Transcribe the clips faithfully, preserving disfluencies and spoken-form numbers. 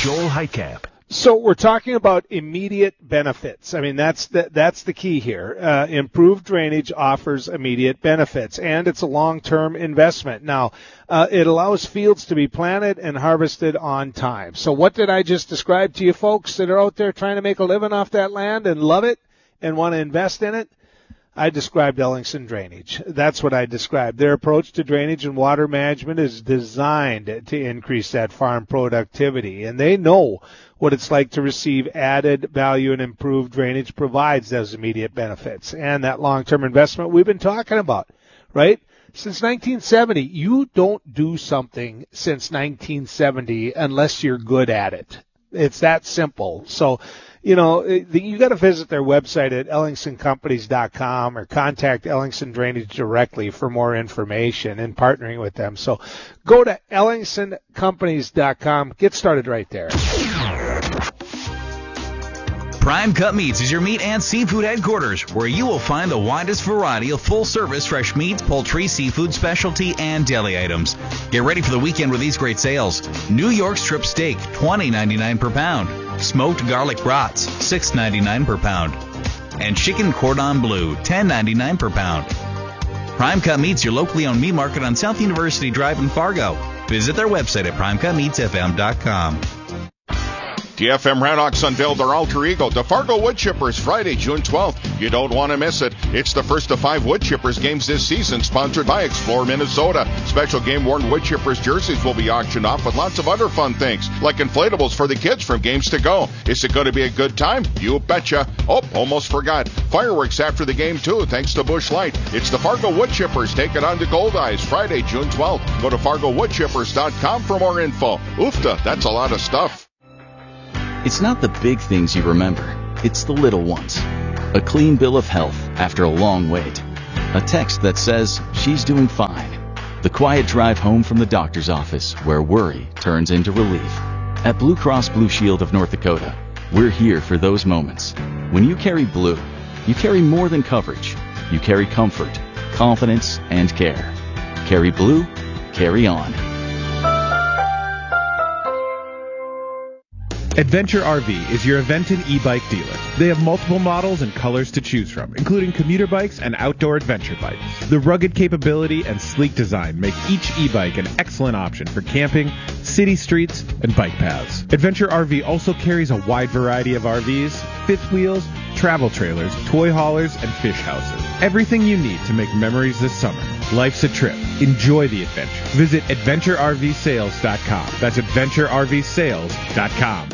Joel Heitkamp. So we're talking about immediate benefits. I mean, that's the, that's the key here. Uh, improved drainage offers immediate benefits, and it's a long-term investment. Now, uh, it allows fields to be planted and harvested on time. So what did I just describe to you folks that are out there trying to make a living off that land and love it and want to invest in it? I described Ellingson Drainage. That's what I described. Their approach to drainage and water management is designed to increase that farm productivity, and they know what it's like to receive added value, and improved drainage provides those immediate benefits and that long-term investment we've been talking about, right? Since nineteen seventy, you don't do something since nineteen seventy unless you're good at it. It's that simple. So, you know, you got to visit their website at ellingson companies dot com or contact Ellingson Drainage directly for more information and partnering with them. So go to ellingson companies dot com. Get started right there. Prime Cut Meats is your meat and seafood headquarters, where you will find the widest variety of full-service fresh meats, poultry, seafood, specialty, and deli items. Get ready for the weekend with these great sales. New York strip steak, twenty ninety-nine per pound. Smoked garlic brats, six ninety-nine per pound. And chicken cordon bleu, ten ninety-nine per pound. Prime Cut Meats, your locally owned meat market on South University Drive in Fargo. Visit their website at prime cut meats f m dot com. T F M Ranox unveiled their alter ego, the Fargo Wood Chippers, Friday, June twelfth. You don't want to miss it. It's the first of five Wood Chippers games this season, sponsored by Explore Minnesota. Special game-worn Wood Chippers jerseys will be auctioned off with lots of other fun things, like inflatables for the kids from games to go. Is it going to be a good time? You betcha. Oh, almost forgot. Fireworks after the game, too, thanks to Busch Light. It's the Fargo Wood Chippers. Take it on to Gold Eyes, Friday, June twelfth. Go to fargo wood chippers dot com for more info. Oofta, that's a lot of stuff. It's not the big things you remember. It's the little ones. A clean bill of health after a long wait. A text that says she's doing fine. The quiet drive home from the doctor's office where worry turns into relief. At Blue Cross Blue Shield of North Dakota, we're here for those moments. When you carry blue, you carry more than coverage. You carry comfort, confidence, and care. Carry blue, carry on. Adventure R V is your Aventon e-bike dealer. They have multiple models and colors to choose from, including commuter bikes and outdoor adventure bikes. The rugged capability and sleek design make each e-bike an excellent option for camping, city streets, and bike paths. Adventure R V also carries a wide variety of R Vs, fifth wheels, travel trailers, toy haulers, and fish houses. Everything you need to make memories this summer. Life's a trip. Enjoy the adventure. Visit adventure r v sales dot com. That's adventure r v sales dot com.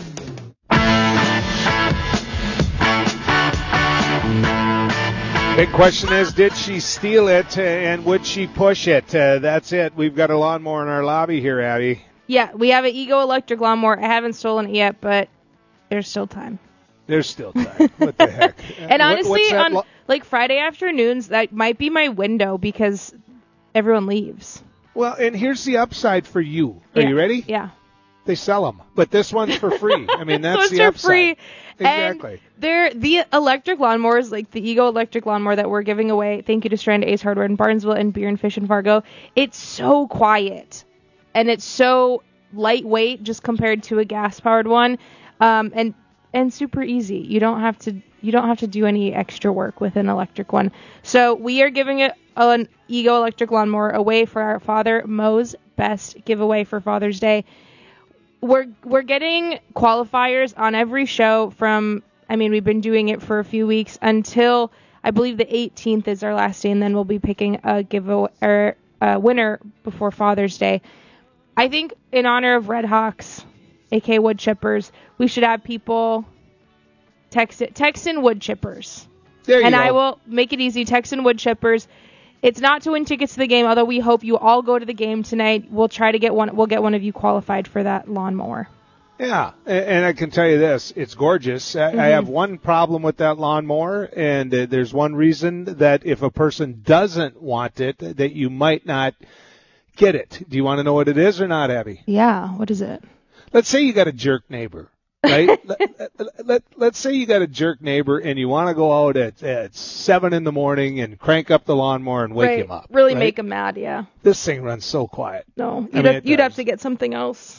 Big question is, did she steal it, uh, and would she push it? Uh, that's it. We've got a lawnmower in our lobby here, Abby. Yeah, we have an Ego electric lawnmower. I haven't stolen it yet, but there's still time. There's still time. What the heck? And what, honestly, on lo- like Friday afternoons, that might be my window because everyone leaves. Well, and here's the upside for you. Are yeah. you ready? Yeah. They sell them, but this one's for free. I mean, that's the are upside. Free. Exactly. And they're the electric lawnmowers, like the Ego electric lawnmower that we're giving away. Thank you to Strand Ace Hardware in Barnesville and Beer and Fish in Fargo. It's so quiet and it's so lightweight just compared to a gas-powered one, um, and and super easy. You don't have to you don't have to do any extra work with an electric one. So we are giving it an Ego electric lawnmower away for our Father Mo's Best giveaway for Father's Day. We're we're getting qualifiers on every show from, I mean, we've been doing it for a few weeks until I believe the eighteenth is our last day, and then we'll be picking a giveaway or a winner before Father's Day. I think in honor of Red Hawks, aka Wood Chippers, we should have people text it, text in Wood Chippers. There you and go. I will make it easy. Text in Wood Chippers. It's not to win tickets to the game, although we hope you all go to the game tonight. We'll try to get one. We'll get one of you qualified for that lawnmower. Yeah, and I can tell you this, it's gorgeous. Mm-hmm. I have one problem with that lawnmower, and uh, there's one reason that if a person doesn't want it, that you might not get it. Do you want to know what it is or not, Abby? Yeah, what is it? Let's say you got a jerk neighbor, right? let, let, let's say you got a jerk neighbor, and you want to go out at, at seven in the morning and crank up the lawnmower and wake right. him up. Really right? make him mad, yeah. This thing runs so quiet. No, you'd, I mean, have, you'd have to get something else.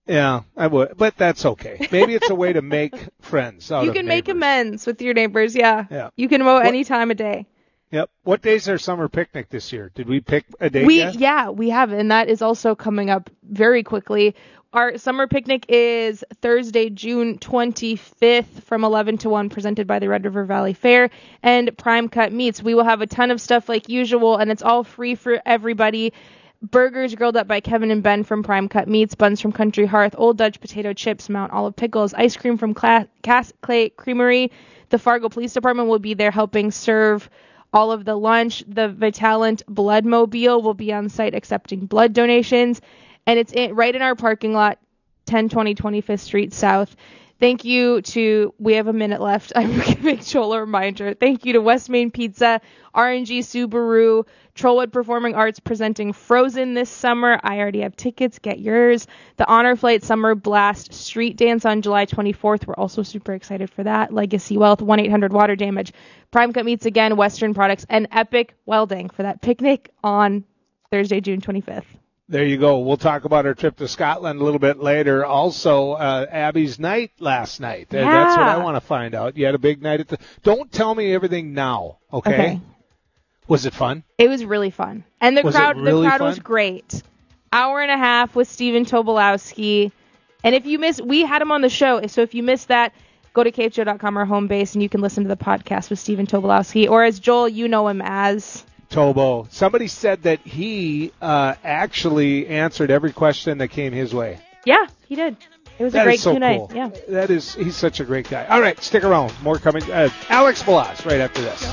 Yeah, I would, but that's okay. Maybe it's a way to make friends out You of can make neighbors. amends with your neighbors, yeah. Yeah. You can mow What- any time of day. Yep. What day's our summer picnic this year? Did we pick a date We yet? yeah, we have, and that is also coming up very quickly. Our summer picnic is Thursday, June twenty-fifth from eleven to one, presented by the Red River Valley Fair and Prime Cut Meats. We will have a ton of stuff like usual, and it's all free for everybody. Burgers grilled up by Kevin and Ben from Prime Cut Meats, buns from Country Hearth, Old Dutch potato chips, Mount Olive pickles, ice cream from Cla- Cass Clay Creamery. The Fargo Police Department will be there helping serve all of the lunch. The Vitalent Blood Mobile will be on site accepting blood donations. And it's in, right in our parking lot, ten twenty twenty-fifth Street South. Thank you to, we have a minute left. I'm giving Joel a reminder. Thank you to West Main Pizza, R and G Subaru, Trollwood Performing Arts presenting Frozen this summer. I already have tickets. Get yours. The Honor Flight Summer Blast Street Dance on July twenty-fourth. We're also super excited for that. Legacy Wealth, one eight hundred water damage. Prime Cut Meats again, Western Products, and Epic Welding for that picnic on Thursday, June twenty-fifth. There you go. We'll talk about our trip to Scotland a little bit later. Also, uh, Abby's night last night. Uh, Yeah. That's what I want to find out. You had a big night at the. Don't tell me everything now, okay? Okay. Was it fun? It was really fun. And the Was it crowd really the crowd fun? was great. Hour and a half with Steven Tobolowsky. And if you miss, we had him on the show. So if you missed that, go to K H O dot com, our home base, and you can listen to the podcast with Steven Tobolowsky. Or as Joel, you know him as... Tobo. Somebody said that he uh, actually answered every question that came his way. Yeah, he did. It was That a great is so Q and A. cool. Yeah. That is, he's such a great guy. All right, stick around. More coming. Uh, Alex Balazs right after this.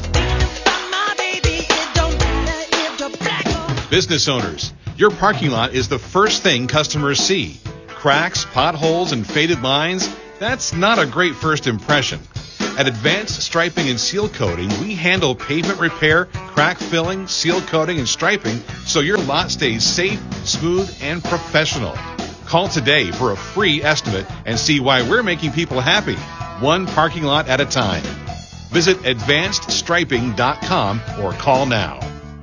Business owners, your parking lot is the first thing customers see. Cracks, potholes, and faded lines, that's not a great first impression. At Advanced Striping and Seal Coating, we handle pavement repair, crack filling, seal coating, and striping so your lot stays safe, smooth, and professional. Call today for a free estimate and see why we're making people happy, one parking lot at a time. Visit advanced striping dot com or call now.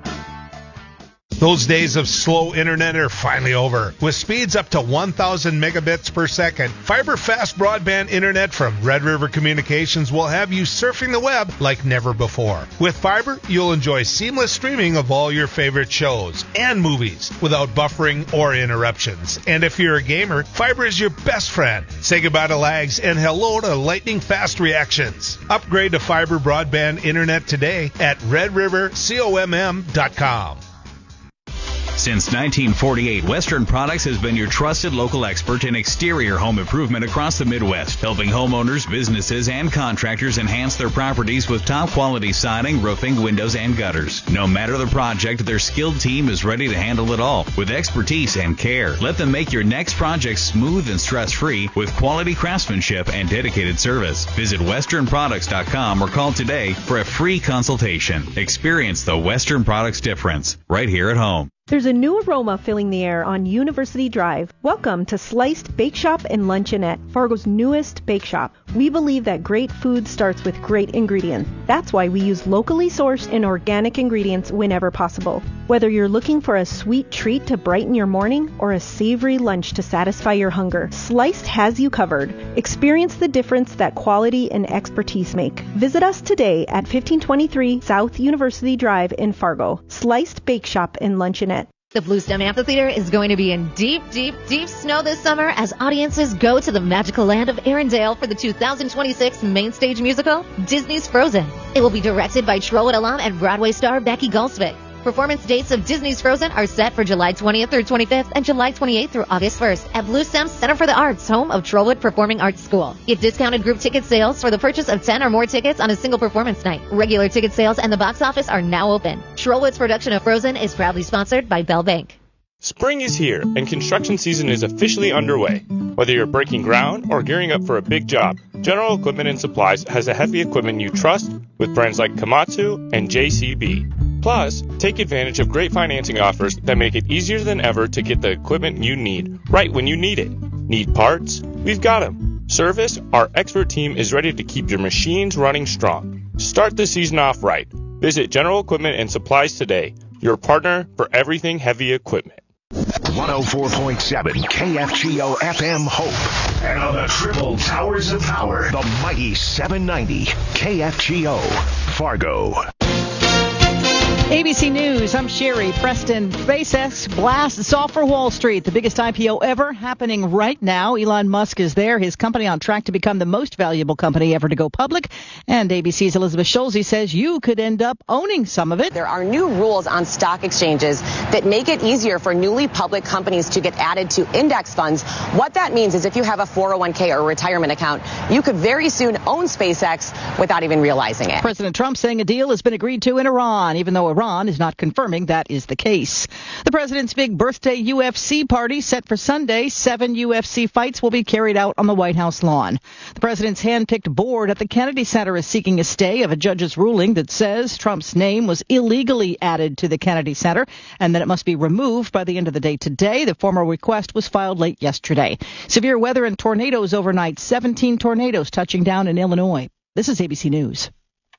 Those days of slow internet are finally over. With speeds up to one thousand megabits per second, fiber fast broadband internet from Red River Communications will have you surfing the web like never before. With fiber, you'll enjoy seamless streaming of all your favorite shows and movies without buffering or interruptions. And if you're a gamer, fiber is your best friend. Say goodbye to lags and hello to lightning fast reactions. Upgrade to fiber broadband internet today at red river comm dot com. Since nineteen forty-eight, Western Products has been your trusted local expert in exterior home improvement across the Midwest, helping homeowners, businesses, and contractors enhance their properties with top-quality siding, roofing, windows, and gutters. No matter the project, their skilled team is ready to handle it all with expertise and care. Let them make your next project smooth and stress-free with quality craftsmanship and dedicated service. Visit western products dot com or call today for a free consultation. Experience the Western Products difference right here at home. There's a new aroma filling the air on University Drive. Welcome to Sliced Bake Shop and Luncheonette, Fargo's newest bake shop. We believe that great food starts with great ingredients. That's why we use locally sourced and organic ingredients whenever possible. Whether you're looking for a sweet treat to brighten your morning or a savory lunch to satisfy your hunger, Sliced has you covered. Experience the difference that quality and expertise make. Visit us today at fifteen twenty-three South University Drive in Fargo. Sliced Bake Shop and Luncheonette. The Bluestem Amphitheater is going to be in deep, deep, deep snow this summer as audiences go to the magical land of Arendelle for the two thousand twenty-six main stage musical, Disney's Frozen. It will be directed by Trollwood alum and Broadway star Becky Gulsvik. Performance dates of Disney's Frozen are set for July twentieth through twenty-fifth and July twenty-eighth through August first at Bluestem's Center for the Arts, home of Trollwood Performing Arts School. Get discounted group ticket sales for the purchase of ten or more tickets on a single performance night. Regular ticket sales and the box office are now open. Trollwood's production of Frozen is proudly sponsored by Bell Bank. Spring is here, and construction season is officially underway. Whether you're breaking ground or gearing up for a big job, General Equipment and Supplies has the heavy equipment you trust with brands like Komatsu and J C B. Plus, take advantage of great financing offers that make it easier than ever to get the equipment you need right when you need it. Need parts? We've got them. Service? Our expert team is ready to keep your machines running strong. Start the season off right. Visit General Equipment and Supplies today, your partner for everything heavy equipment. one oh four point seven K F G O F M Hope. And on the triple towers of power, the mighty seven ninety K F G O Fargo. A B C News, I'm Sherry Preston. SpaceX blasts off for Wall Street, the biggest I P O ever happening right now. Elon Musk is there, his company on track to become the most valuable company ever to go public. And A B C's Elizabeth Schulze says you could end up owning some of it. There are new rules on stock exchanges that make it easier for newly public companies to get added to index funds. What that means is if you have a four oh one k or retirement account, you could very soon own SpaceX without even realizing it. President Trump saying a deal has been agreed to in Iran, even though Iran is not confirming that is the case. The president's big birthday U F C party set for Sunday. Seven U F C fights will be carried out on the White House lawn. The president's hand-picked board at the Kennedy Center is seeking a stay of a judge's ruling that says Trump's name was illegally added to the Kennedy Center and that it must be removed by the end of the day today. The formal request was filed late yesterday. Severe weather and tornadoes overnight. seventeen tornadoes touching down in Illinois. This is A B C News.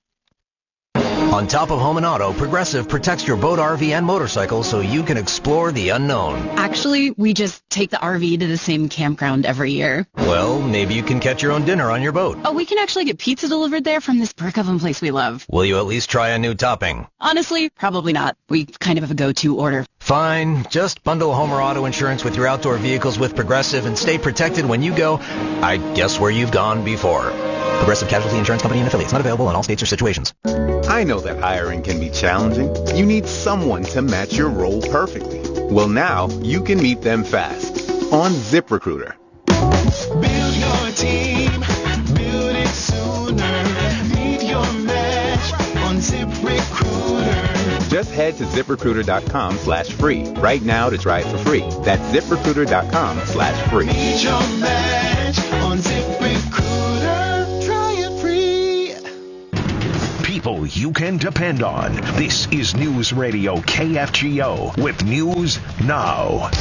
On top of home and auto, Progressive protects your boat, R V, and motorcycle so you can explore the unknown. Actually, we just take the R V to the same campground every year. Well, maybe you can catch your own dinner on your boat. Oh, we can actually get pizza delivered there from this brick oven place we love. Will you at least try a new topping? Honestly, probably not. We kind of have a go-to order. Fine. Just bundle home or auto insurance with your outdoor vehicles with Progressive and stay protected when you go, I guess, where you've gone before. Progressive Casualty Insurance Company and affiliates. Not available in all states or situations. I know that hiring can be challenging. You need someone to match your role perfectly. Well, now you can meet them fast on ZipRecruiter. Build your team, build it sooner. Meet your match on ZipRecruiter. Just head to ZipRecruiter.com slash free right now to try it for free. That's ZipRecruiter.com slash free. Meet your match on ZipRecruiter. Try it free. People you can depend on. This is News Radio K F G O with News Now.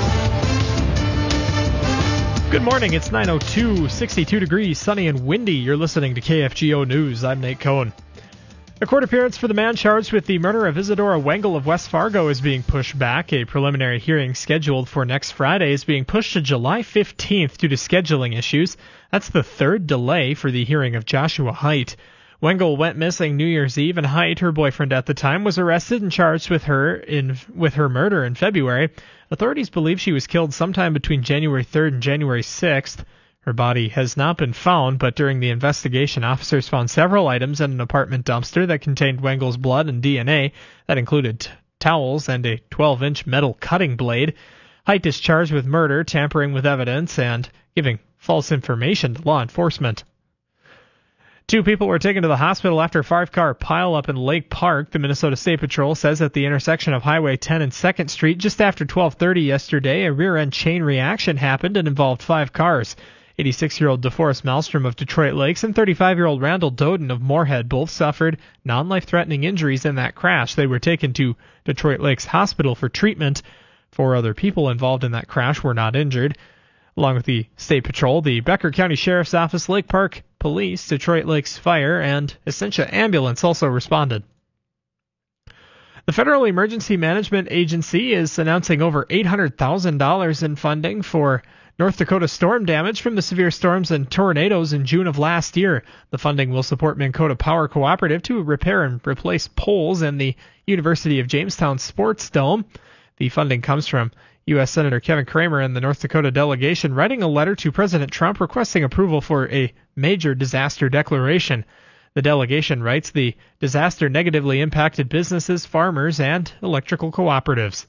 Good morning. It's nine oh two, sixty-two degrees, sunny and windy. You're listening to K F G O News. I'm Nate Cohn. A court appearance for the man charged with the murder of Isadora Wengel of West Fargo is being pushed back. A preliminary hearing scheduled for next Friday is being pushed to July fifteenth due to scheduling issues. That's the third delay for the hearing of Joshua Haidt. Wengel went missing New Year's Eve, and Haidt, her boyfriend at the time, was arrested and charged with her in with her murder in February. Authorities believe she was killed sometime between January third and January sixth. Her body has not been found, but during the investigation, officers found several items in an apartment dumpster that contained Wengel's blood and D N A. That included t- towels and a twelve-inch metal cutting blade. Haidt is charged with murder, tampering with evidence, and giving false information to law enforcement. Two people were taken to the hospital after a five-car pileup in Lake Park. The Minnesota State Patrol says at the intersection of Highway ten and second Street, just after twelve thirty yesterday, a rear-end chain reaction happened and involved five cars. eighty-six-year-old DeForest Malmstrom of Detroit Lakes and thirty-five-year-old Randall Doden of Moorhead both suffered non-life-threatening injuries in that crash. They were taken to Detroit Lakes Hospital for treatment. Four other people involved in that crash were not injured. Along with the State Patrol, the Becker County Sheriff's Office, Lake Park Police, Detroit Lakes Fire, and Essentia Ambulance also responded. The Federal Emergency Management Agency is announcing over eight hundred thousand dollars in funding for North Dakota storm damage from the severe storms and tornadoes in June of last year. The funding will support Minn Kota Power Cooperative to repair and replace poles in the University of Jamestown Sports Dome. The funding comes from U S Senator Kevin Cramer and the North Dakota delegation writing a letter to President Trump requesting approval for a major disaster declaration. The delegation writes the disaster negatively impacted businesses, farmers, and electrical cooperatives.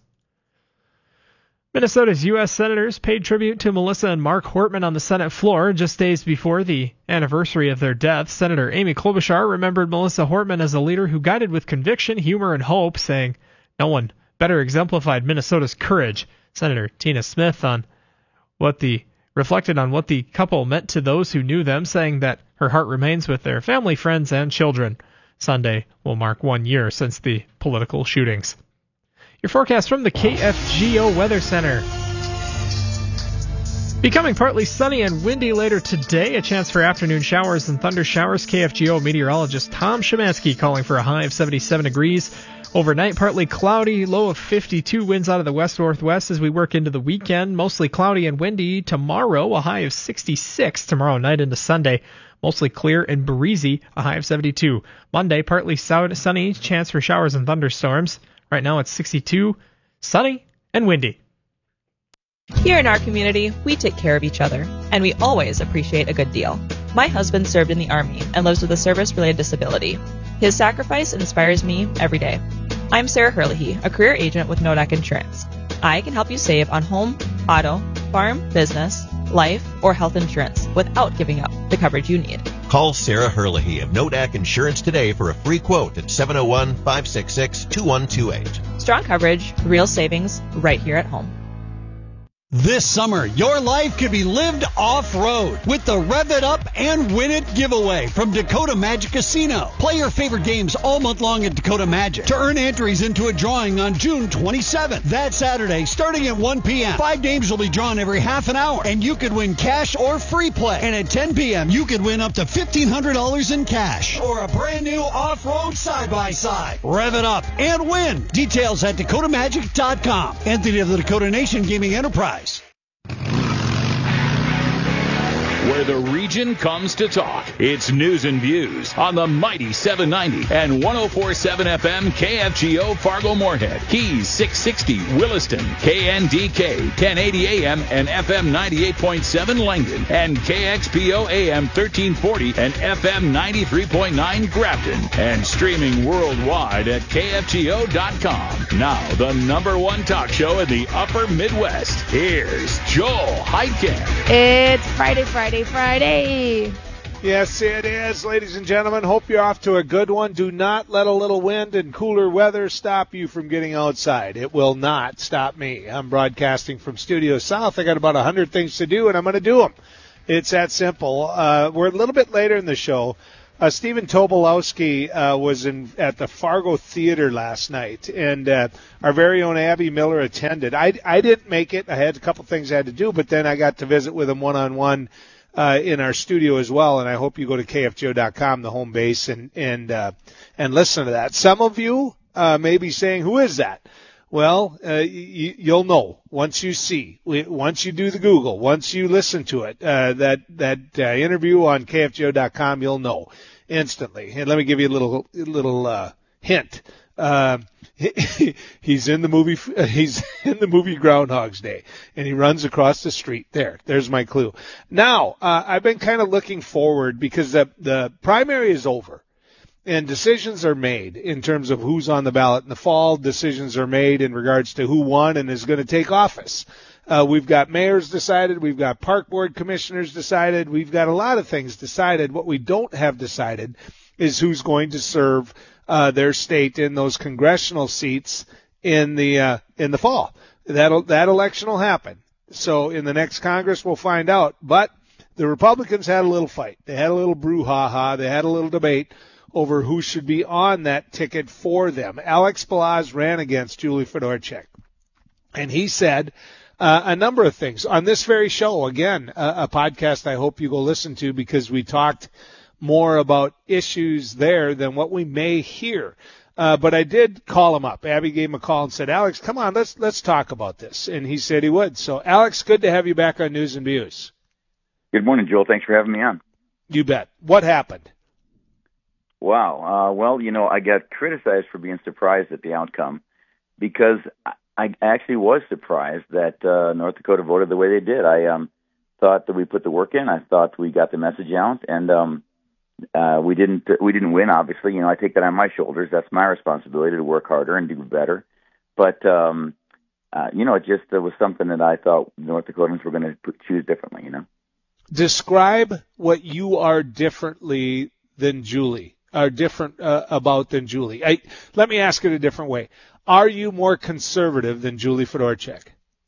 Minnesota's U S senators paid tribute to Melissa and Mark Hortman on the Senate floor just days before the anniversary of their deaths. Senator Amy Klobuchar remembered Melissa Hortman as a leader who guided with conviction, humor, and hope, saying, "No one better exemplified Minnesota's courage." Senator Tina Smith on what the reflected on what the couple meant to those who knew them, saying that her heart remains with their family, friends, and children. Sunday will mark one year since the political shootings. Your forecast from the K F G O Weather Center. Becoming partly sunny and windy later today. A chance for afternoon showers and thunder showers. K F G O meteorologist Tom Szymanski calling for a high of seventy-seven degrees. Overnight, partly cloudy, low of fifty-two, winds out of the west-northwest as we work into the weekend. Mostly cloudy and windy tomorrow, a high of sixty-six tomorrow night into Sunday. Mostly clear and breezy, a high of seventy-two. Monday, partly sunny, chance for showers and thunderstorms. Right now it's sixty-two, sunny and windy. Here in our community, we take care of each other, and we always appreciate a good deal. My husband served in the Army and lives with a service-related disability. His sacrifice inspires me every day. I'm Sarah Herlihy, a career agent with Nodak Insurance. I can help you save on home, auto, farm, business, life, or health insurance without giving up the coverage you need. Call Sarah Herlihy of Nodak Insurance today for a free quote at seven oh one, five six six, two one two eight. Strong coverage, real savings, right here at home. This summer, your life could be lived off-road with the Rev It Up and Win It giveaway from Dakota Magic Casino. Play your favorite games all month long at Dakota Magic to earn entries into a drawing on June twenty-seventh. That Saturday, starting at one p.m., five games will be drawn every half an hour, and you could win cash or free play. And at ten p.m., you could win up to fifteen hundred dollars in cash or a brand new off-road side-by-side. Rev it up and win. Details at dakota magic dot com. Entity of the Dakota Nation Gaming Enterprise. Where the region comes to talk. It's News and Views on the mighty seven ninety and one oh four point seven F M K F G O Fargo Moorhead, Keys six sixty Williston, K N D K ten eighty A M and F M ninety-eight point seven Langdon, and K X P O A M thirteen forty and F M ninety-three point nine Grafton, and streaming worldwide at K F G O dot com. Now, the number one talk show in the upper Midwest. Here's Joel Heitkamp. It's Friday, Friday. Friday. Yes, it is, ladies and gentlemen. Hope you're off to a good one. Do not let a little wind and cooler weather stop you from getting outside. It will not stop me. I'm broadcasting from Studio South. I got about one hundred things to do, and I'm going to do them. It's that simple. Uh, we're a little bit later in the show. Uh, Stephen Tobolowsky uh, was in at the Fargo Theater last night, and uh, our very own Abby Miller attended. I, I didn't make it. I had a couple things I had to do, but then I got to visit with him one-on-one Uh, in our studio as well, and I hope you go to K F G O dot com, the home base, and and uh, and listen to that. Some of you uh, may be saying, "Who is that?" Well, uh, y- you'll know once you see, once you do the Google, once you listen to it. Uh, that that uh, interview on K F G O dot com, you'll know instantly. And let me give you a little little uh, hint. Uh, he, he's in the movie. He's in the movie Groundhog's Day, and he runs across the street. There, there's my clue. Now, uh, I've been kind of looking forward because the the primary is over, and decisions are made in terms of who's on the ballot in the fall. Decisions are made in regards to who won and is going to take office. Uh, we've got mayors decided. We've got park board commissioners decided. We've got a lot of things decided. What we don't have decided is who's going to serve Uh, their state in those congressional seats in the uh, in the fall. That'll that election will happen. So in the next Congress we'll find out. But the Republicans had a little fight. They had a little brouhaha. They had a little debate over who should be on that ticket for them. Alex Balazs ran against Julie Fedorchak, and he said uh, a number of things on this very show. Again, a, a podcast I hope you go listen to because we talked more about issues there than what we may hear. Uh, but I did call him up. Abby gave him a call and said, Alex, come on, let's let's talk about this. And he said he would. So, Alex, good to have you back on News and Views. Good morning, Joel. Thanks for having me on. You bet. What happened? Wow. Uh, well, you know, I got criticized for being surprised at the outcome because I actually was surprised that uh, North Dakota voted the way they did. I um, thought that we put the work in. I thought we got the message out, and um, Uh, we didn't we didn't win, obviously. You know, I take that on my shoulders. That's my responsibility to work harder and do better. But, um, uh, you know, it just uh, was something that I thought North Dakotans were going to choose differently, you know. Describe what you are differently than Julie, are different uh, about than Julie. I, let me ask it a different way. Are you more conservative than Julie Fedorchak?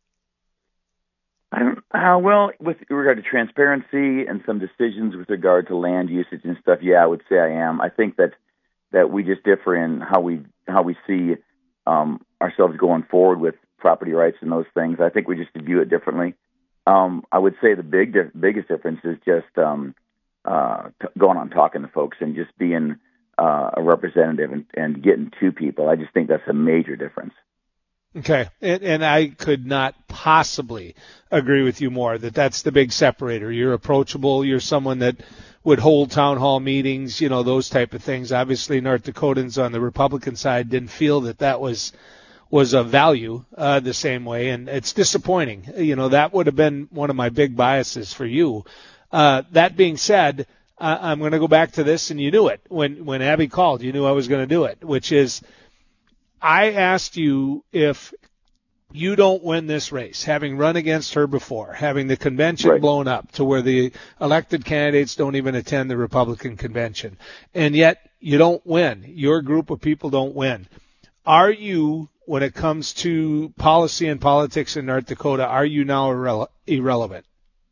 I don't, uh, well, with regard to transparency and some decisions with regard to land usage and stuff, yeah, I would say I am. I think that that we just differ in how we how we see um, ourselves going forward with property rights and those things. I think we just view it differently. Um, I would say the big biggest difference is just um, uh, t- going on talking to folks and just being uh, a representative and, and getting two people. I just think that's a major difference. Okay, and, and I could not possibly agree with you more that that's the big separator. You're approachable. You're someone that would hold town hall meetings, you know, those type of things. Obviously, North Dakotans on the Republican side didn't feel that that was was of value uh, the same way, and it's disappointing. You know, that would have been one of my big biases for you. Uh, that being said, uh, I'm going to go back to this, and you knew it. When, when Abby called, you knew I was going to do it, which is I asked you if you don't win this race, having run against her before, having the convention right. blown up to where the elected candidates don't even attend the Republican convention, and yet you don't win. Your group of people don't win. Are you, when it comes to policy and politics in North Dakota, are you now irrele- irrelevant?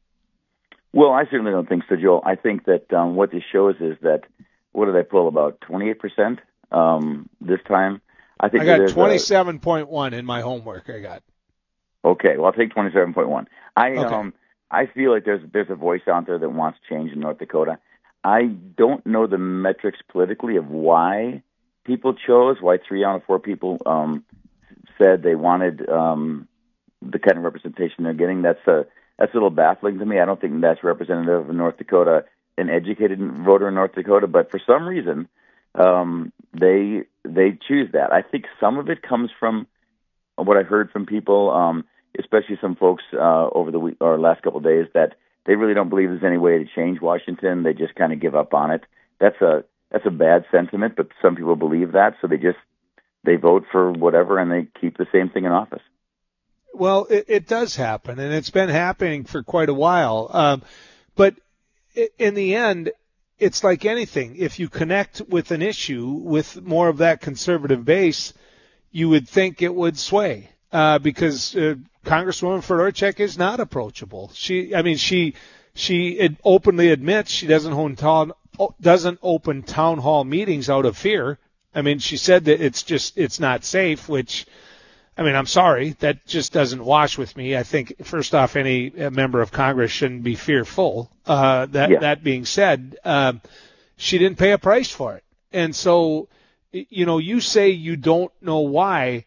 Well, I certainly don't think so, Joel. I think that um, what this shows is that, what did I pull, about twenty-eight percent um, this time? I think I got twenty-seven point one in my homework. I got. Okay, well, I'll take twenty-seven point one. I okay. um I feel like there's there's a voice out there that wants change in North Dakota. I don't know the metrics politically of why people chose, why three out of four people um said they wanted um the kind of representation they're getting. That's a that's a little baffling to me. I don't think that's representative of North Dakota, an educated voter in North Dakota, but for some reason. Um, they they choose that. I think some of it comes from what I've heard from people, um, especially some folks uh, over the week or last couple of days, that they really don't believe there's any way to change Washington. They just kind of give up on it. That's a that's a bad sentiment, but some people believe that, so they just they vote for whatever and they keep the same thing in office. Well, it, it does happen, and it's been happening for quite a while. Um, but in the end, it's like anything. If you connect with an issue with more of that conservative base, you would think it would sway uh, because uh, Congresswoman Fedorchak is not approachable. She, I mean, she she openly admits she doesn't own town, doesn't open town hall meetings out of fear. I mean, she said that it's just it's not safe, which. I mean, I'm sorry, that just doesn't wash with me. I think, first off, any member of Congress shouldn't be fearful. Uh, that yeah. that being said, um, she didn't pay a price for it. And so, you know, you say you don't know why.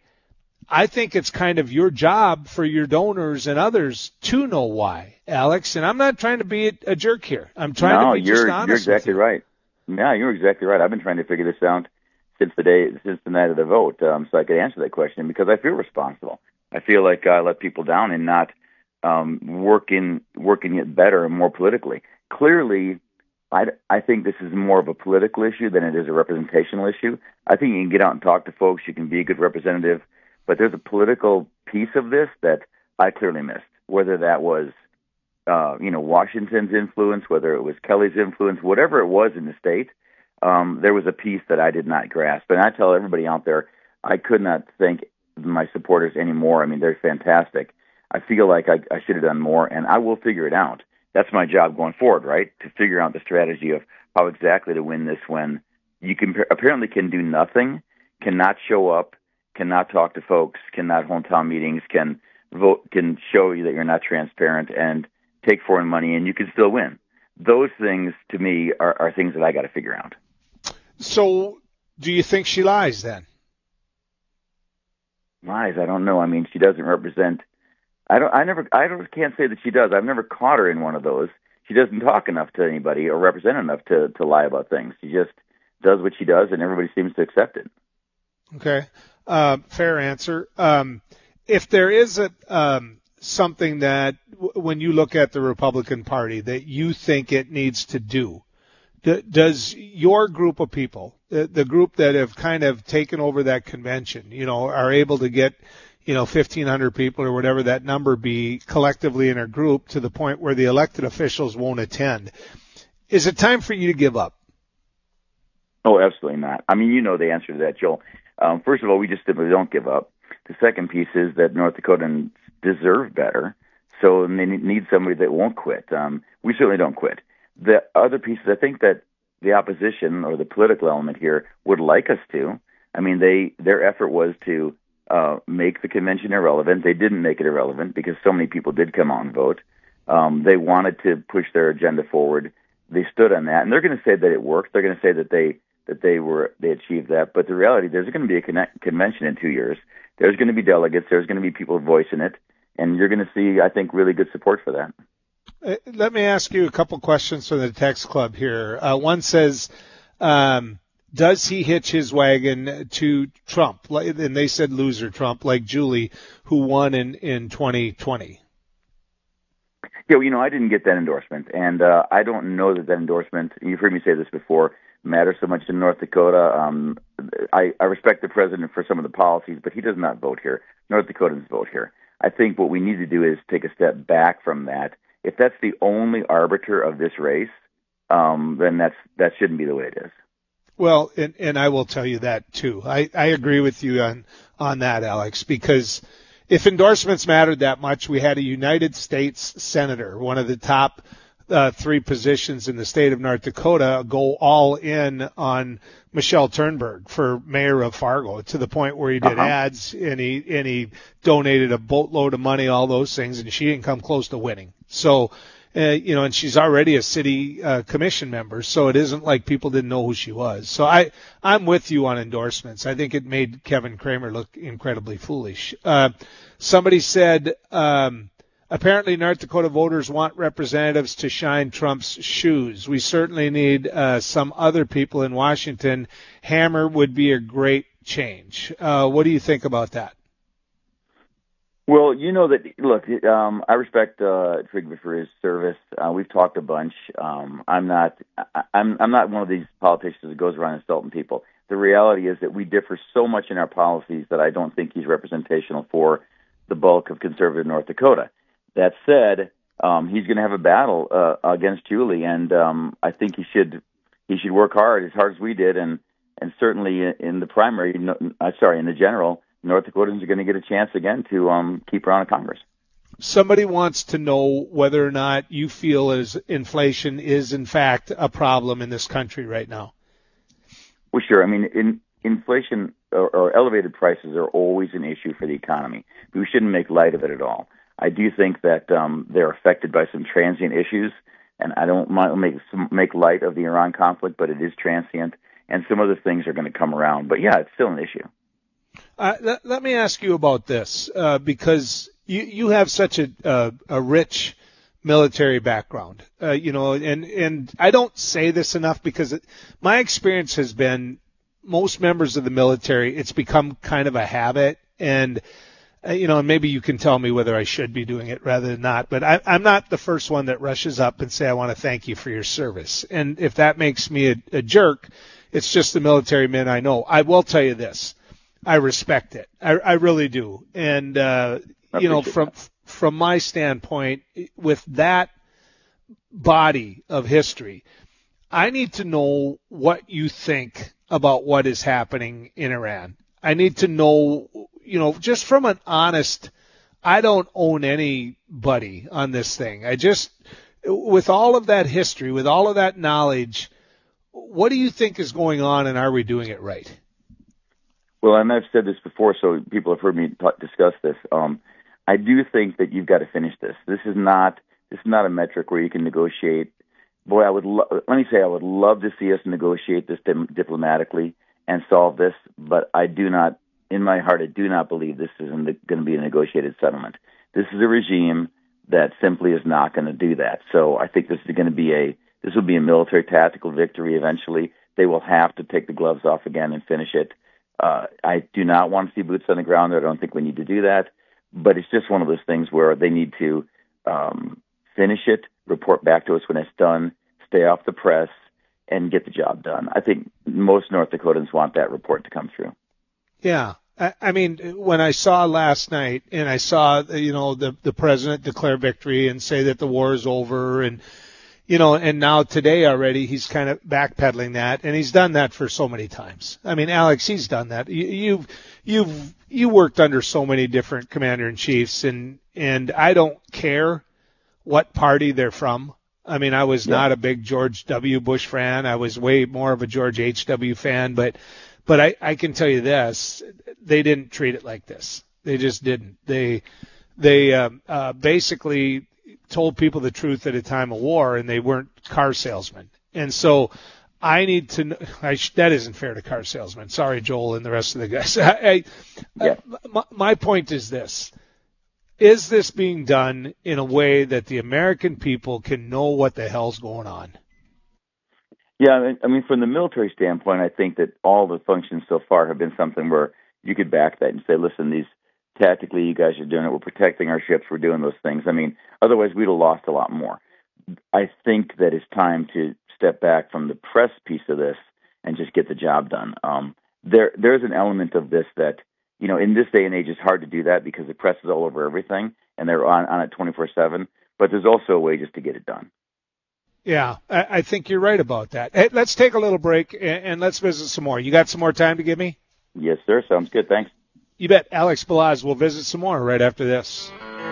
I think it's kind of your job for your donors and others to know why, Alex. And I'm not trying to be a, a jerk here. I'm trying no, to be you're, just honest you're exactly with you. right. Yeah, you're exactly right. I've been trying to figure this out since the day, since the night of the vote, um, so I could answer that question because I feel responsible. I feel like I let people down in not um, working working it better and more politically. Clearly, I, I think this is more of a political issue than it is a representational issue. I think you can get out and talk to folks. You can be a good representative, but there's a political piece of this that I clearly missed. Whether that was, uh, you know, Washington's influence, whether it was Kelly's influence, whatever it was in the state. Um, there was a piece that I did not grasp. And I tell everybody out there, I could not thank my supporters anymore. I mean, they're fantastic. I feel like I, I should have done more, and I will figure it out. That's my job going forward, right, to figure out the strategy of how exactly to win this when you can apparently can do nothing, cannot show up, cannot talk to folks, cannot hold town meetings, can vote, can show you that you're not transparent, and take foreign money, and you can still win. Those things, to me, are, are things that I got to figure out. So, do you think she lies then? Lies? I don't know. I mean, she doesn't represent. I don't. I never. I don't. Can't say that she does. I've never caught her in one of those. She doesn't talk enough to anybody or represent enough to to lie about things. She just does what she does, and everybody seems to accept it. Okay, uh, fair answer. Um, if there is a um, something that, w- when you look at the Republican Party, that you think it needs to do. Does your group of people, the, the group that have kind of taken over that convention, you know, are able to get, you know, fifteen hundred people or whatever that number be collectively in a group to the point where the elected officials won't attend, is it time for you to give up? Oh, absolutely not. I mean, you know the answer to that, Joel. Um, first of all, we just simply don't give up. The second piece is that North Dakotans deserve better, so they need somebody that won't quit. Um, we certainly don't quit. The other pieces, I think that the opposition or the political element here would like us to. I mean, they their effort was to uh, make the convention irrelevant. They didn't make it irrelevant because so many people did come out and vote. Um, they wanted to push their agenda forward. They stood on that, and they're going to say that it worked. They're going to say that they that they were they achieved that. But the reality, there's going to be a connect, convention in two years. There's going to be delegates. There's going to be people voicing it, and you're going to see, I think, really good support for that. Uh, let me ask you a couple questions from the text club here. Uh, one says, um, does he hitch his wagon to Trump? And they said loser Trump, like Julie, who won in, in twenty twenty. Yeah, well, you know, I didn't get that endorsement, and uh, I don't know that that endorsement, you've heard me say this before, matters so much in North Dakota. Um, I, I respect the president for some of the policies, but he does not vote here. North Dakotans vote here. I think what we need to do is take a step back from that. If that's the only arbiter of this race, um, then that's that shouldn't be the way it is. Well, and, and I will tell you that too. I, I agree with you on, on that, Alex, because if endorsements mattered that much, we had a United States senator, one of the top uh, three positions in the state of North Dakota, go all in on Michelle Turnberg for mayor of Fargo, to the point where he did uh-huh. ads and he and he donated a boatload of money, all those things, and she didn't come close to winning. So, uh, you know, and she's already a city uh, commission member, so it isn't like people didn't know who she was. So I I'm with you on endorsements. I think it made Kevin Cramer look incredibly foolish. Uh, somebody said. Um, Apparently, North Dakota voters want representatives to shine Trump's shoes. We certainly need uh, some other people in Washington. Hammer would be a great change. Uh, what do you think about that? Well, you know that, look, um, I respect uh, Trigva for his service. Uh, we've talked a bunch. Um, I'm not I'm, I'm not one of these politicians that goes around insulting people. The reality is that we differ so much in our policies that I don't think he's representational for the bulk of conservative North Dakota. That said, um, he's going to have a battle uh, against Julie, and um, I think he should he should work hard, as hard as we did, and and certainly in the primary, no, uh, sorry, in the general, North Dakotans are going to get a chance again to um, keep her on in Congress. Somebody wants to know whether or not you feel as inflation is in fact a problem in this country right now. Well, sure. I mean, in, inflation or, or elevated prices are always an issue for the economy. We shouldn't make light of it at all. I do think that um, they're affected by some transient issues, and I don't want to make make light of the Iran conflict, but it is transient, and some other things are going to come around. But yeah, it's still an issue. Uh, let, let me ask you about this, uh, because you you have such a uh, a rich military background, uh, you know, and and I don't say this enough because it, my experience has been most members of the military, it's become kind of a habit, and you know, and maybe you can tell me whether I should be doing it rather than not, but I, I'm not the first one that rushes up and say, I want to thank you for your service. And if that makes me a, a jerk, it's just the military men I know. I will tell you this. I respect it. I, I really do. And, uh, you know, from, that. from my standpoint, with that body of history, I need to know what you think about what is happening in Iran. I need to know, you know, just from an honest, I don't own anybody on this thing. I just, with all of that history, with all of that knowledge, what do you think is going on, and are we doing it right? Well, and I've said this before, so people have heard me talk, discuss this. Um, I do think that you've got to finish this. This is not this is not a metric where you can negotiate. Boy, I would lo- let me say I would love to see us negotiate this dim- diplomatically and solve this, but I do not. In my heart, I do not believe this is going to be a negotiated settlement. This is a regime that simply is not going to do that. So I think this is going to be a this will be a military tactical victory eventually. They will have to take the gloves off again and finish it. Uh, I do not want to see boots on the ground. I don't think we need to do that. But it's just one of those things where they need to um, finish it, report back to us when it's done, stay off the press, and get the job done. I think most North Dakotans want that report to come through. Yeah. I, I mean, when I saw last night and I saw, you know, the, the president declare victory and say that the war is over and, you know, and now today already he's kind of backpedaling that, and he's done that for so many times. I mean, Alex, he's done that. You, you've, you've, you worked under so many different commander-in-chiefs, and, and I don't care what party they're from. I mean, I was yeah. not a big George W. Bush fan. I was way more of a George H W fan, but, but I, I can tell you this, they didn't treat it like this. They just didn't. They, they, um, uh, basically told people the truth at a time of war, and they weren't car salesmen. And so I need to know. I sh- that isn't fair to car salesmen. Sorry, Joel and the rest of the guys. I, I, yeah. uh, my, my point is this. Is this being done in a way that the American people can know what the hell's going on? Yeah, I mean, I mean, from the military standpoint, I think that all the functions so far have been something where you could back that and say, listen, these tactically, you guys are doing it. We're protecting our ships. We're doing those things. I mean, otherwise we'd have lost a lot more. I think that it's time to step back from the press piece of this and just get the job done. Um, there, there's an element of this that, you know, in this day and age, it's hard to do that because the press is all over everything and they're on, on it twenty-four seven. But there's also a way just to get it done. Yeah, I, I think you're right about that. Hey, let's take a little break and, and let's visit some more. You got some more time to give me? Yes, sir. Sounds good. Thanks. You bet. Alex Balazs will visit some more right after this.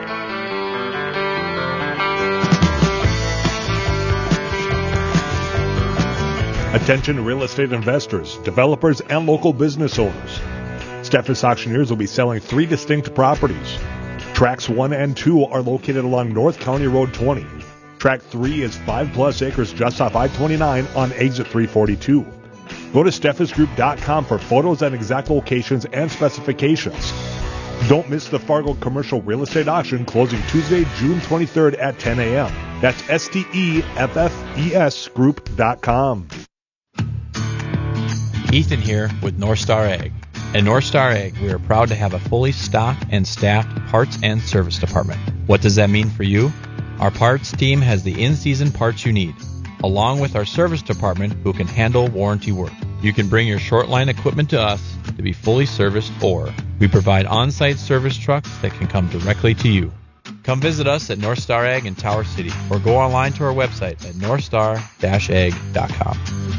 Attention real estate investors, developers, and local business owners. Steffes Auctioneers will be selling three distinct properties. Tracks one and two are located along North County Road twenty. Track three is five plus acres just off I twenty-nine on exit three forty-two. Go to steffes group dot com for photos and exact locations and specifications. Don't miss the Fargo Commercial Real Estate Auction closing Tuesday, June twenty-third at ten a.m. That's S T E F F E S group dot com. Ethan here with North Star Ag. At North Star Ag, we are proud to have a fully stocked and staffed parts and service department. What does that mean for you? Our parts team has the in-season parts you need, along with our service department who can handle warranty work. You can bring your short line equipment to us to be fully serviced, or we provide on-site service trucks that can come directly to you. Come visit us at North Star Ag in Tower City, or go online to our website at north star dash ag dot com.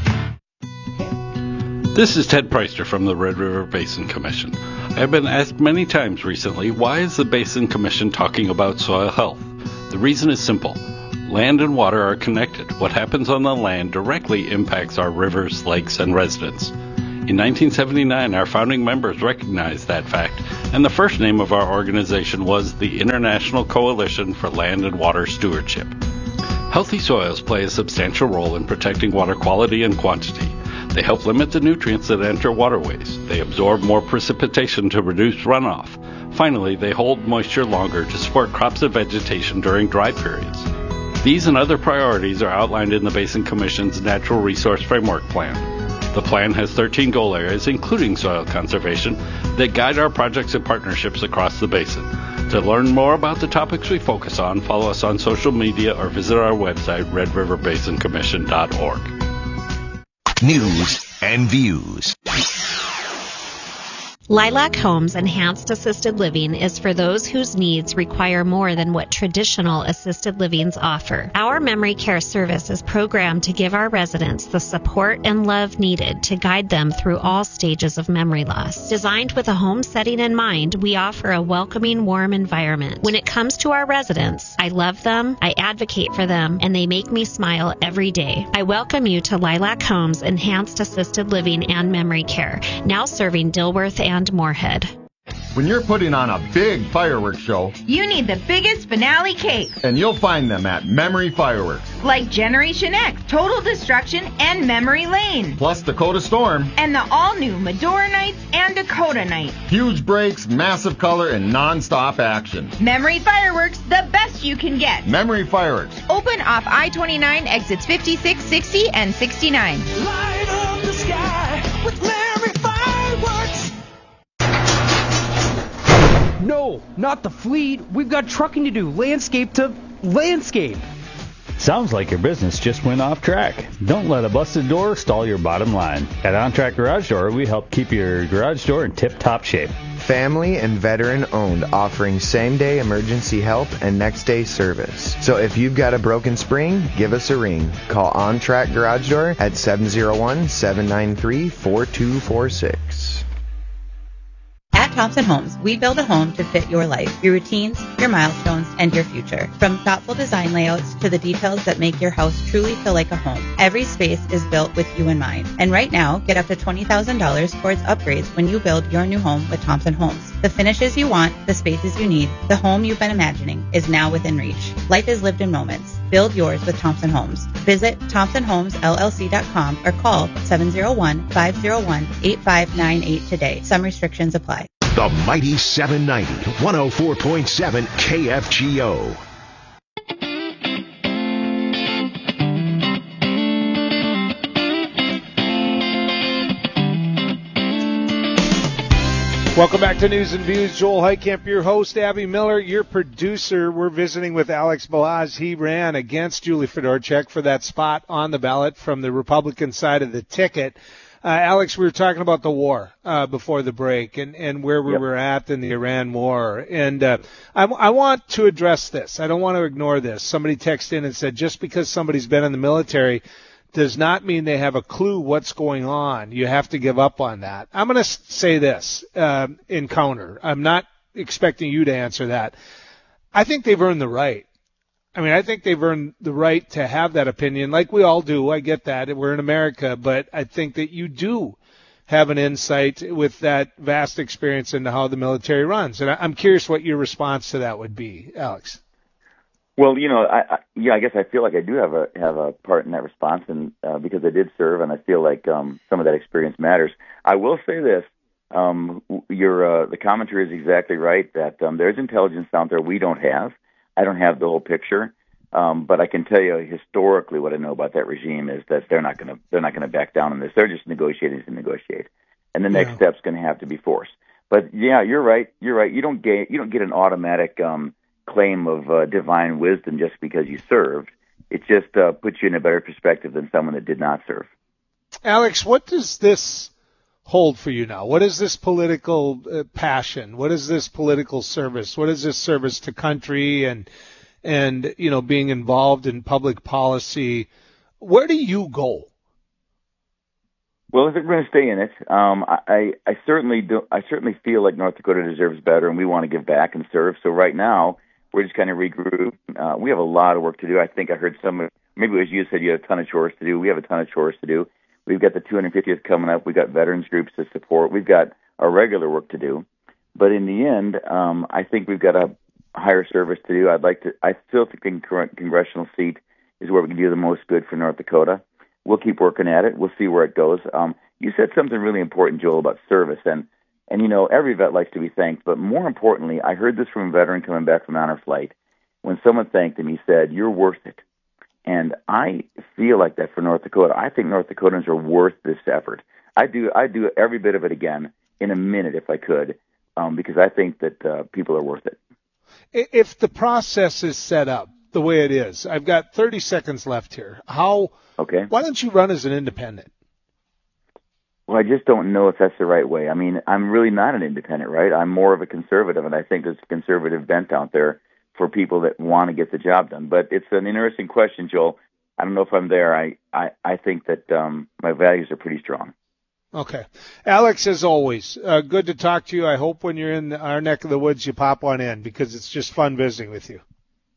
This is Ted Preister from the Red River Basin Commission. I have been asked many times recently, why is the Basin Commission talking about soil health? The reason is simple. Land and water are connected. What happens on the land directly impacts our rivers, lakes, and residents. In nineteen seventy-nine, our founding members recognized that fact, and the first name of our organization was the International Coalition for Land and Water Stewardship. Healthy soils play a substantial role in protecting water quality and quantity. They help limit the nutrients that enter waterways. They absorb more precipitation to reduce runoff. Finally, they hold moisture longer to support crops and vegetation during dry periods. These and other priorities are outlined in the Basin Commission's Natural Resource Framework Plan. The plan has thirteen goal areas, including soil conservation, that guide our projects and partnerships across the basin. To learn more about the topics we focus on, follow us on social media or visit our website, red river basin commission dot org. News and views. Lilac Homes Enhanced Assisted Living is for those whose needs require more than what traditional assisted livings offer. Our memory care service is programmed to give our residents the support and love needed to guide them through all stages of memory loss. Designed with a home setting in mind, we offer a welcoming, warm environment. When it comes to our residents, I love them, I advocate for them, and they make me smile every day. I welcome you to Lilac Homes Enhanced Assisted Living and Memory Care, now serving Dilworth and and Moorhead. When you're putting on a big fireworks show, you need the biggest finale cake. And you'll find them at Memory Fireworks. Like Generation X, Total Destruction, and Memory Lane. Plus Dakota Storm. And the all-new Medora Nights and Dakota Nights. Huge breaks, massive color, and non-stop action. Memory Fireworks, the best you can get. Memory Fireworks. Open off I twenty-nine, exits fifty-six, sixty, and sixty-nine. Light up the sky with Memory Fireworks. No, not the fleet. We've got trucking to do. Landscape to landscape. Sounds like your business just went off track. Don't let a busted door stall your bottom line. At OnTrack Garage Door, we help keep your garage door in tip-top shape. Family and veteran owned, offering same-day emergency help and next-day service. So if you've got a broken spring, give us a ring. Call OnTrack Garage Door at seven oh one, seven nine three, four two four six. At Thompson Homes, we build a home to fit your life, your routines, your milestones, and your future. From thoughtful design layouts to the details that make your house truly feel like a home, every space is built with you in mind. And right now, get up to twenty thousand dollars towards upgrades when you build your new home with Thompson Homes. The finishes you want, the spaces you need, the home you've been imagining is now within reach. Life is lived in moments. Build yours with Thompson Homes. Visit thompson homes l l c dot com or call seven oh one, five oh one, eight five nine eight today. Some restrictions apply. The Mighty seven ninety, one oh four point seven K F G O. Welcome back to News and Views. Joel Heitkamp, your host. Abby Miller, your producer. We're visiting with Alex Balazs. He ran against Julie Fedorchak for that spot on the ballot from the Republican side of the ticket. Uh, Alex, we were talking about the war uh, before the break and, and where we yep. were at in the Iran war. And uh, I, I want to address this. I don't want to ignore this. Somebody texted in and said just because somebody's been in the military does not mean they have a clue what's going on. You have to give up on that. I'm going to say this uh, in counter. I'm not expecting you to answer that. I think they've earned the right. I mean, I think they've earned the right to have that opinion, like we all do. I get that. We're in America. But I think that you do have an insight with that vast experience into how the military runs. And I'm curious what your response to that would be, Alex. Well, you know, I, I yeah, I guess I feel like I do have a have a part in that response, and uh, because I did serve, and I feel like um, some of that experience matters. I will say this: um, your uh, the commentary is exactly right that um, there's intelligence out there we don't have. I don't have the whole picture, um, but I can tell you historically what I know about that regime is that they're not going to they're not going to back down on this. They're just negotiating to negotiate, and the next yeah. step's going to have to be force. But yeah, you're right. You're right. You don't get you don't get an automatic Um, claim of uh, divine wisdom just because you served. It just uh, puts you in a better perspective than someone that did not serve. Alex, what does this hold for you now? What is this political uh, passion? What is this political service? What is this service to country and, and, you know, being involved in public policy? Where do you go? Well, if we're going to stay in it, um, I, I certainly do. I certainly feel like North Dakota deserves better, and we want to give back and serve. So right now, we're just kind of regroup. Uh, we have a lot of work to do. I think I heard some, maybe it was you said you had a ton of chores to do. We have a ton of chores to do. We've got the two hundred fiftieth coming up. We've got veterans groups to support. We've got our regular work to do. But in the end, um, I think we've got a higher service to do. I'd like to. I still think the congressional seat is where we can do the most good for North Dakota. We'll keep working at it. We'll see where it goes. Um, you said something really important, Joel, about service, and and you know every vet likes to be thanked. But more importantly, I heard this from a veteran coming back from honor flight. When someone thanked him, he said, "You're worth it." And I feel like that for North Dakota. I think North Dakotans are worth this effort. I do. I do every bit of it again in a minute if I could, um, because I think that uh, people are worth it. If the process is set up the way it is, I've got thirty seconds left here. How? Okay. Why don't you run as an independent? Well, I just don't know if that's the right way. I mean, I'm really not an independent, right? I'm more of a conservative, and I think there's a conservative bent out there for people that want to get the job done. But it's an interesting question, Joel. I don't know if I'm there. I, I, I think that um, my values are pretty strong. Okay. Alex, as always, uh, good to talk to you. I hope when you're in our neck of the woods, you pop one in because it's just fun visiting with you.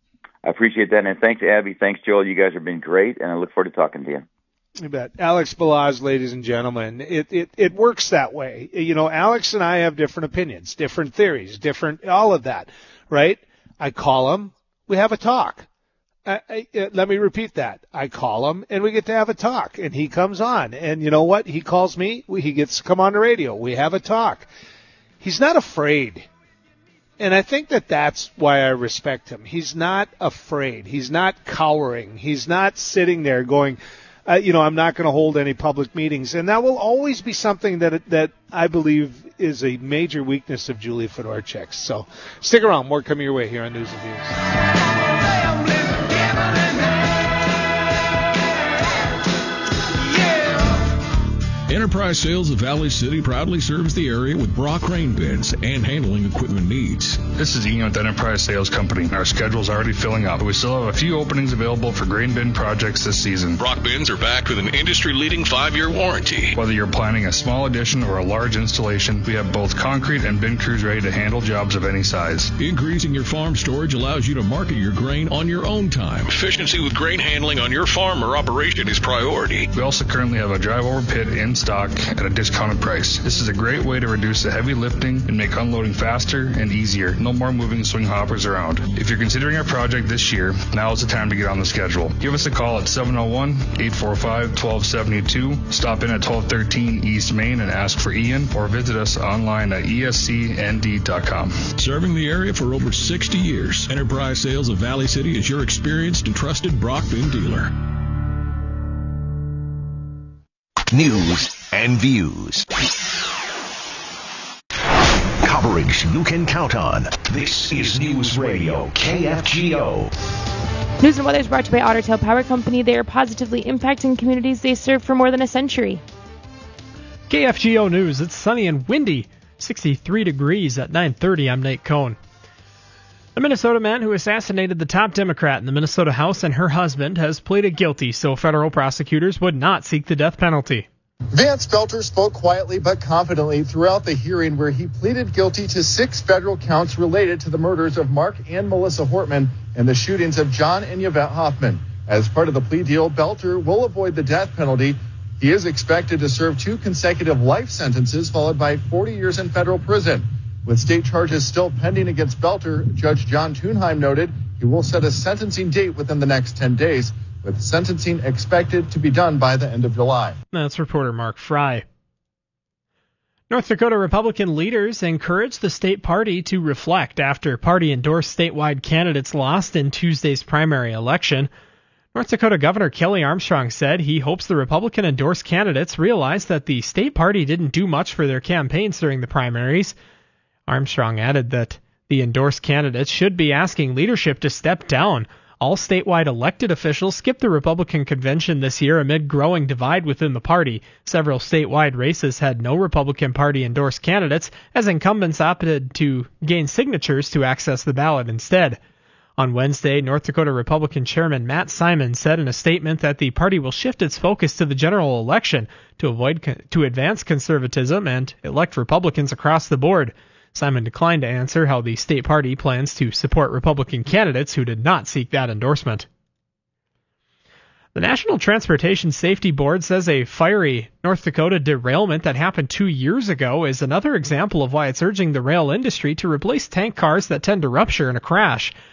I appreciate that. And thanks, Abby. Thanks, Joel. You guys have been great, and I look forward to talking to you. You bet. Alex Balazs, ladies and gentlemen. It, it, it works that way. You know, Alex and I have different opinions, different theories, different, all of that, right? I call him. We have a talk. I, I, uh, let me repeat that. I call him, and we get to have a talk, and he comes on. And you know what? He calls me. We, he gets to come on the radio. We have a talk. He's not afraid. And I think that that's why I respect him. He's not afraid. He's not cowering. He's not sitting there going, uh, you know, I'm not going to hold any public meetings. And that will always be something that that I believe is a major weakness of Julie Fedorchak. So stick around. More coming your way here on News and Views. Enterprise Sales of Valley City proudly serves the area with Brock grain bins and handling equipment needs. This is Ian with Enterprise Sales Company. Our schedule's already filling up. We still have a few openings available for grain bin projects this season. Brock bins are backed with an industry-leading five-year warranty. Whether you're planning a small addition or a large installation, we have both concrete and bin crews ready to handle jobs of any size. Increasing your farm storage allows you to market your grain on your own time. Efficiency with grain handling on your farm or operation is priority. We also currently have a drive-over pit in stock stock at a discounted price. This is a great way to reduce the heavy lifting and make unloading faster and easier. No more moving swing hoppers around. If you're considering a project this year, now is the time to get on the schedule. Give us a call at seven oh one, eight four five, one two seven two. Stop in at twelve thirteen East Main and ask for Ian, or visit us online at E S C N D dot com. Serving the area for over sixty years, Enterprise Sales of Valley City is your experienced and trusted Brock Bin dealer. News and views. Coverage you can count on. This is News Radio K F G O. News and weather is brought to you by Otter Tail Power Company. They are positively impacting communities they serve for more than a century. K F G O News. It's sunny and windy. sixty-three degrees at nine thirty. I'm Nate Cohn. The Minnesota man who assassinated the top Democrat in the Minnesota House and her husband has pleaded guilty, so federal prosecutors would not seek the death penalty. Vance Belter spoke quietly but confidently throughout the hearing, where he pleaded guilty to six federal counts related to the murders of Mark and Melissa Hortman and the shootings of John and Yvette Hoffman. As part of the plea deal, Belter will avoid the death penalty. He is expected to serve two consecutive life sentences, followed by forty years in federal prison. With state charges still pending against Belter, Judge John Thunheim noted he will set a sentencing date within the next ten days, with sentencing expected to be done by the end of July. That's reporter Mark Fry. North Dakota Republican leaders encouraged the state party to reflect after party-endorsed statewide candidates lost in Tuesday's primary election. North Dakota Governor Kelly Armstrong said he hopes the Republican-endorsed candidates realize that the state party didn't do much for their campaigns during the primaries. Armstrong added that the endorsed candidates should be asking leadership to step down. All statewide elected officials skipped the Republican convention this year amid growing divide within the party. Several statewide races had no Republican Party-endorsed candidates, as incumbents opted to gain signatures to access the ballot instead. On Wednesday, North Dakota Republican Chairman Matt Simon said in a statement that the party will shift its focus to the general election to avoid to advance conservatism and elect Republicans across the board. Simon declined to answer how the state party plans to support Republican candidates who did not seek that endorsement. The National Transportation Safety Board says a fiery North Dakota derailment that happened two years ago is another example of why it's urging the rail industry to replace tank cars that tend to rupture in a crash.